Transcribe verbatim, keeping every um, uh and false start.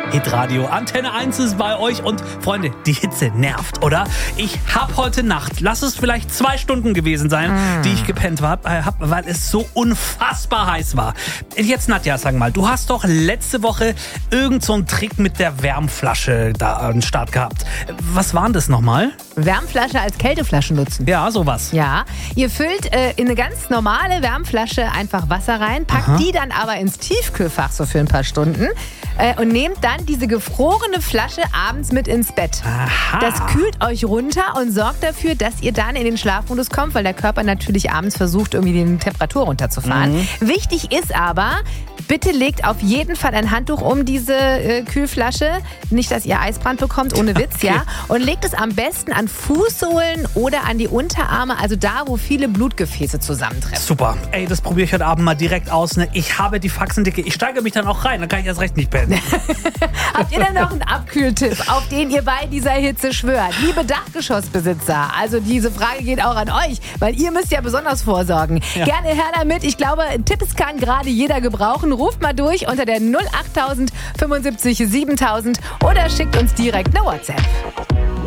Hitradio. Antenne eins ist bei euch und Freunde, die Hitze nervt, oder? Ich hab heute Nacht, lass es vielleicht zwei Stunden gewesen sein, mm. die ich gepennt hab, äh, hab, weil es so unfassbar heiß war. Jetzt Nadja, sag mal, du hast doch letzte Woche irgend so einen Trick mit der Wärmflasche da an den Start gehabt. Was war denn das nochmal? Wärmflasche als Kälteflasche nutzen. Ja, sowas. Ja, ihr füllt äh, in eine ganz normale Wärmflasche einfach Wasser rein, packt Aha. die dann aber ins Tiefkühlfach so für ein paar Stunden äh, und nehmt dann diese gefrorene Flasche abends mit ins Bett. Aha. Das kühlt euch runter und sorgt dafür, dass ihr dann in den Schlafmodus kommt, weil der Körper natürlich abends versucht, irgendwie die Temperatur runterzufahren. Mhm. Wichtig ist aber, bitte legt auf jeden Fall ein Handtuch um diese äh, Kühlflasche. Nicht, dass ihr Eisbrand bekommt, ohne Witz, okay. ja. Und legt es am besten an Fußsohlen oder an die Unterarme, also da, wo viele Blutgefäße zusammentreffen. Super. Ey, das probiere ich heute Abend mal direkt aus. Ne? Ich habe die Faxendicke. Ich steige mich dann auch rein, dann kann ich erst recht nicht pennen. Habt ihr denn noch einen Abkühltipp, auf den ihr bei dieser Hitze schwört? Liebe Dachgeschossbesitzer, also diese Frage geht auch an euch, weil ihr müsst ja besonders vorsorgen. Ja. Gerne her damit. Ich glaube, Tipps kann gerade jeder gebrauchen. Ruft mal durch unter der null achttausend fünfundsiebzig siebentausend oder schickt uns direkt eine WhatsApp.